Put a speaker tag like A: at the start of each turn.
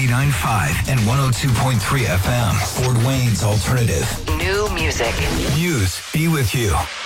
A: 99.5 and 102.3 FM. Fort Wayne's alternative.
B: New music.
A: Muse, Be With You.